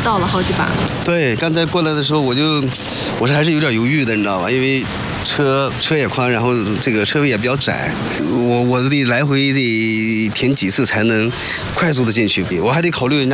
倒了好几把。 对，刚才过来的时候我是还是有点犹豫的，你知道吧？因为车也宽，然后这个车位也比较窄，我得来回得停几次才能快速的进去，我还得考虑人家